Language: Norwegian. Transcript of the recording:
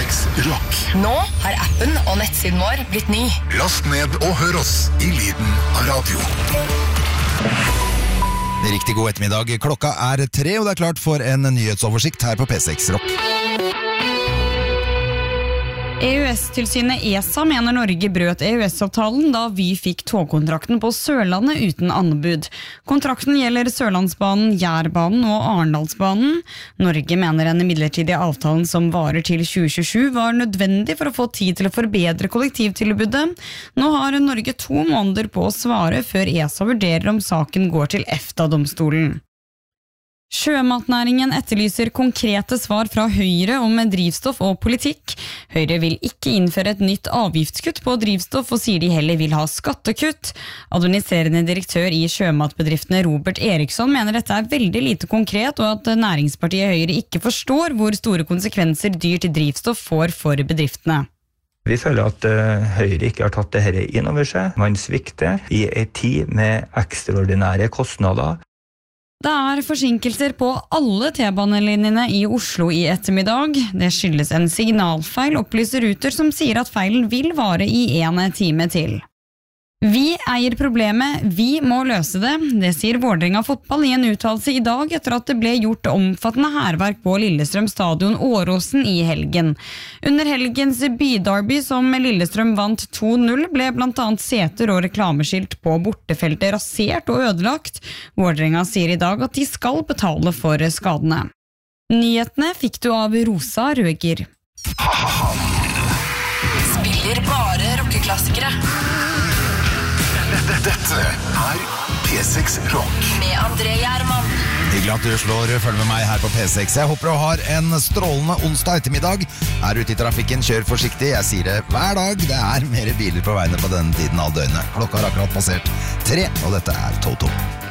P6 Rock. Nå har appen og nettsiden vår blitt ny. Last ned og hør oss i lyden av radio. Riktig god ettermiddag. Klokka er 3, og det er klart for en nyhetsoversikt her på P6 Rock. EØS-tilsynet ESA mener Norge brøt EØS-avtalen da Vy fikk togkontrakten på Sørlandet uten anbud. Kontrakten gjelder Sørlandsbanen, Jærbanen og Arendalsbanen. Norge mener den midlertidige avtalen som varer til 2027 var nødvendig for å få tid til å forbedre kollektivtilbudet. Nå har Norge 2 måneder på å svare før ESA vurderer om saken går til EFTA-domstolen. Sjømatnæringen etterlyser konkrete svar fra Høyre om drivstoff og politikk. Høyre vil ikke innføre et nytt avgiftskutt på drivstoff og sier de heller vil ha skattekutt. Administrerende direktør i sjømatbedriftene Robert Eriksson mener dette er veldig lite konkret, og at næringspartiet Høyre ikke forstår hvor store konsekvenser dyrt drivstoff får for bedriftene. Vi føler at Høyre ikke har tatt dette inn over seg. Man svikter i en tid med ekstraordinære kostnader. Det er forsinkelser på alle T-banelinjene i Oslo i ettermiddag. Det skyldes en signalfeil, opplyser Ruter, som sier at feilen vil vare i 1 time til. Vi eier problemet, vi må løse det. Det sier Vålerenga fotball i en uttalelse i dag etter at det ble gjort omfattende hærverk på Lillestrøm stadion Åråsen i helgen. Under helgens byderby som Lillestrøm vant 2-0 ble blant annet seter og reklameskilt på bortefeltet rasert og ødelagt. Vålerenga sier i dag at de skal betale for skadene. Nyhetene fikk du av Rosa Røger. Spiller bare rockeklassikere. Dette er P6 Rock. Med André Gjerman. Hyggelig at du følg med meg her på P6. Jeg håper du har en strålende onsdag ettermiddag. Er ute i trafikken, kjør forsiktig. Jeg sier det hver dag. Det er mer biler på veiene på denne tiden av døgnet. Klokka har akkurat passert 3, og dette er Toto.